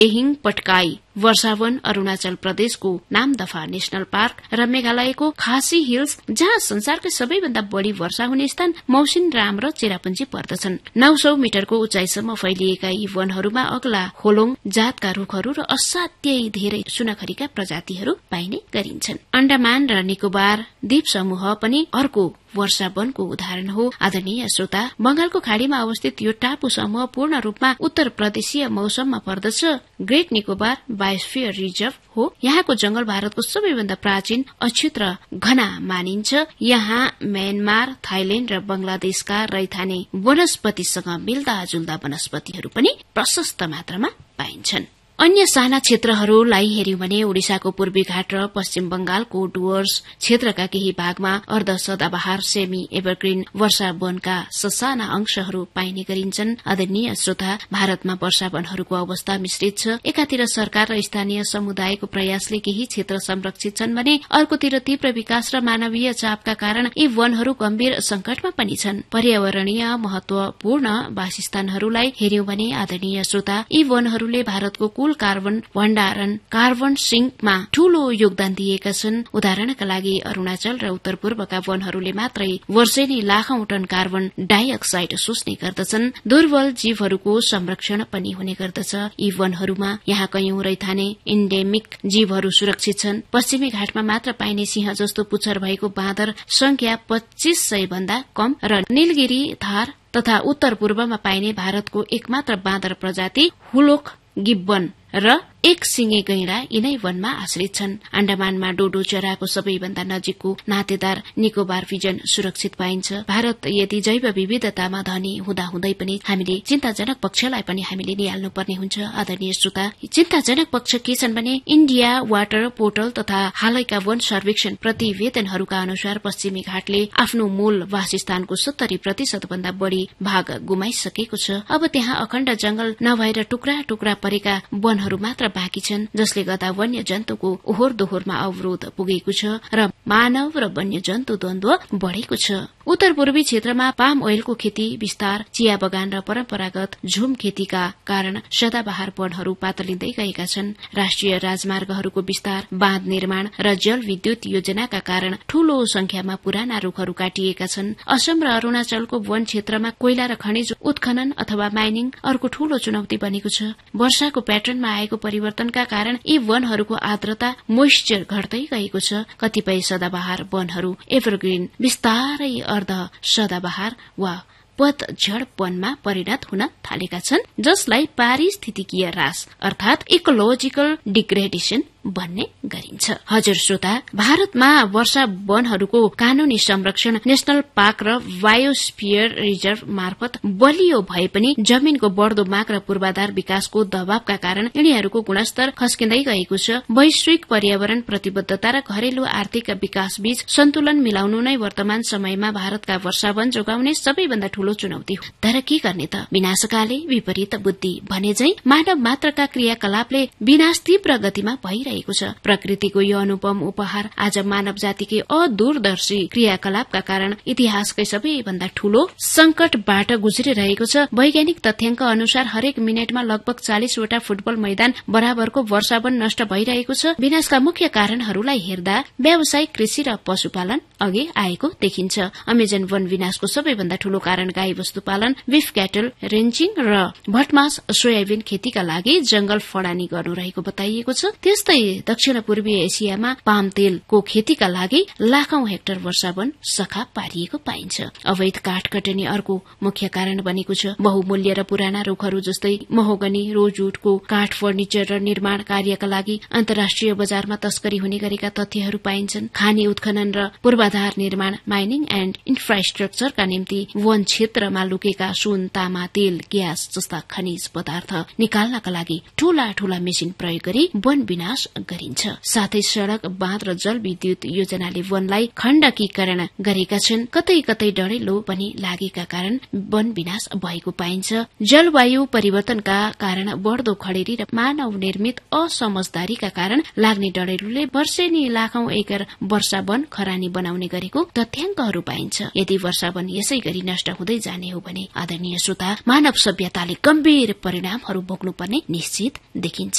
एहिङ पटकाई वर्षावन अरूणाचल प्रदेशको Namdapha national park र मेघालयको खासी हिल्स जहाँ संसारकै सबैभन्दा बढ़ी वर्षा हुने स्थान मौसिनराम र चेरापुञ्जी पर्दछन्। 900 मिटरको उचाइसम्म फैलिएका यी वनहरूमा अग्ला होलोङ जातका रूखहरू र असाध्यै धेरै सुनखरीका प्रजातिहरू पाइने गरिन्छन्। अण्डमान र निकोबार द्वीप समूह पनि अर्को वर्षा वनको उदाहरण हो। आदरणीय श्रोता, बंगालको खाड़ीमा अवस्थित यो टापु समूह पूर्ण रूपमा उत्तर प्रदेशीय मौसममा पर्दछ। ग्रेट निकोबार बायोस्फियर रिजर्भ हो। यहाँको जंगल भारतको सबैभन्दा प्राचीन अछुत र घना मानिन्छ। यहाँ म्यानमार, थाइल्याण्ड र बंगलादेशका रैथाने वनस्पतिसँग मिल्दा जुल्दा वनस्पतिहरू पनि प्रशस्त मात्रामा पाइन्छन्। अन्य साना क्षेत्रहरूलाई हेर्यौं भने ओडिसाको पूर्वी घाट र पश्चिम बंगालको डुवर्स क्षेत्रका केही भागमा अर्ध सदाबहार सेमी एभरग्रीन वर्षा वनका ससाना अंशहरू पाइने गरिन्छन्। आदरणीय श्रोता, भारतमा वर्षा वनहरूको अवस्था मिश्रित छ। एकातिर सरकार र स्थानीय समुदायको प्रयासले केही क्षेत्र संरक्षित छन् भने अर्कोतिर तीव्र विकास र मानवीय चापका कारण यी वनहरू गम्भीर संकटमा पनि छन्। पर्यावरणीय महत्वपूर्ण वासस्थानहरूलाई हेर्यौं भने आदरणीय श्रोता, यी वनहरूले भारतको कुल कार्बन भण्डारण कार्बन सिंकमा ठूलो योगदान दिएका छन्। उदाहरणका लागि अरूणाचल र उत्तर पूर्वका वनहरूले मात्रै वर्षेनी लाखौं टन कार्बन डाइअक्साइड सोच्ने गर्दछन्। दुर्बल जीवहरूको संरक्षण पनि हुने गर्दछ। यी वनहरूमा यहाँ कैयौं रैथाने इन्डेमिक जीवहरू सुरक्षित छन्। पश्चिमी घाटमा मात्र पाइने सिंह जस्तो पुच्छर भएको बाँदर संख्या 2500 भन्दा कम र नीलगिरी थार तथा उत्तर पूर्वमा पाइने भारतको एकमात्र बाँदर प्रजाति हुलोक गिब्बन र एक सिंगे गैंडा यिनै वनमा आश्रित छन्। अण्डमानमा डोडो चराको सबैभन्दा नजिकको नातेदार निकोबार पिजन सुरक्षित पाइन्छ। भारत यति जैव विविधतामा धनी हुँदाहुँदै पनि हामीले चिन्ताजनक पक्षलाई पनि हामीले निहाल्नु पर्ने हुन्छ। आदरणीय श्रोता, चिन्ताजनक पक्ष के छन् भने इण्डिया वाटर पोर्टल तथा हालैका वन सर्वेक्षण प्रतिवेदनहरूका अनुसार पश्चिमी घाटले आफ्नो मूल वासस्थानको 70% भन्दा बढ़ी भाग गुमाइसकेको छ। अब त्यहाँ अखण्ड जंगल नभएर टुक्रा टुक्रा परेका वनहरू मात्र बाँकी छन्, जसले गर्दा वन्य जन्तुको ओहोर दोहोरमा अवरोध पुगेको छ र मानव र वन्य जन्तु द्वन्द्व बढ़ेको छ। उत्तर पूर्वी क्षेत्रमा पाम ओइलको खेती विस्तार, चिया बगान र परम्परागत झुम खेतीका कारण सदाबहार वनहरू पातलिँदै गएका छन्। राष्ट्रिय राजमार्गहरूको विस्तार, बाँध निर्माण र जल विद्युत योजनाका कारण ठूलो संख्यामा पुराना रूखहरू काटिएका छन्। असम र अरूणाचलको वन क्षेत्रमा कोइला र खनिज उत्खनन अथवा माइनिङ अर्को ठूलो चुनौती बनेको छ। वर्षाको प्याटर्नमा आएको परिवर्तनका कारण यी वनहरूको आर्द्रता मोइस्चर घट्दै गएको छ। कतिपय सदाबहार वनहरू एभरग्रीन विस्तारै अर्ध सदाबहार वा पतझड वनमा परिणत हुन थालेका छन्, जसलाई पारिस्थितिकीय ह्रास अर्थात इकोलोजिकल डिग्रेडेशन भन्ने गरिन्छ। हजुर श्रोता, भारतमा वर्षा वनहरूको कानूनी संरक्षण नेशनल पार्क र बायोस्फियर रिजर्भ मार्फत बलियो भए पनि जमीनको बढ़दो माग र पूर्वाधार विकासको दबावका कारण यिनीहरूको गुणस्तर खस्किँदै गएको छ। वैश्विक पर्यावरण प्रतिबद्धता र घरेलु आर्थिक विकास बीच सन्तुलन मिलाउनु नै वर्तमान समयमा भारतका वर्षावन जोगाउने सबैभन्दा ठूलो चुनौती हो। तर के गर्ने त, विनाशकाले विपरीत बुद्धि भने झै मानव मात्रका क्रियाकलापले विनाश तीव्र गतिमा भइरहेको छ। प्रकृतिको यो अनुपम उपहार आज मानव जातिकै अदूरदर्शी क्रियाकलापका कारण इतिहासकै सबैभन्दा ठूलो संकटबाट गुज्रिरहेको छ। वैज्ञानिक तथ्याङ्क अनुसार हरेक मिनटमा लगभग 40 वटा फुटबल मैदान बराबरको वर्षावन नष्ट भइरहेको छ। विनाशका मुख्य कारणहरूलाई हेर्दा व्यावसायिक कृषि र पशुपालन अघि आएको देखिन्छ। अमेजन वन विनाशको सबैभन्दा ठूलो कारण गाई वस्तु पालन, बिफ क्याटल रेन्चिङ र भटमास सोयाबिन खेतीका लागि जंगल फडानी गर्नु रहेको बताइएको छ। त्यस्तै दक्षिण पूर्वी एसियामा पाम तेलको खेतीका लागि लाखौं हेक्टर वर्षावन सखा पारिएको पाइन्छ। अवैध काठ कटनी अर्को मुख्य कारण बनेको छ। बहुमूल्य र पुराना रूखहरू जस्तै महोगनी, रोजवुडको काठ फर्निचर र निर्माण कार्यका लागि अन्तर्राष्ट्रिय बजारमा तस्करी हुने गरेका तथ्यहरू पाइन्छन्। खानी उत्खनन र पूर्वाधार निर्माण, माइनिङ एण्ड इन्फ्रास्ट्रक्चरका निम्ति वन क्षेत्रमा लुकेका सुन, तामा, तेल, ग्यास जस्ता खनिज पदार्थ निकाल्नका लागि ठूला ठूला मेसिन प्रयोग गरी वन विनाश गरिन्छ। साथै सड़क, बाँध र जल विद्युत योजनाले वनलाई खण्डकीकरण गरेका छन्। कतै कतै डढेलो पनि लागेका कारण वन विनाश भएको पाइन्छ। जलवायु परिवर्तनका कारण बढ़दो खडेरी र मानव निर्मित असमझदारीका कारण लाग्ने डढेलोले वर्षेनी लाखौं एकड़ वर्षावन खरानी बनाउने गरेको तथ्याङ्कहरू पाइन्छ। यदि वर्षावन यसै गरी नष्ट हुँदै जाने हो भने आदरणीय श्रोता, मानव सभ्यताले गम्भीर परिणामहरू भोग्नुपर्ने निश्चित देखिन्छ।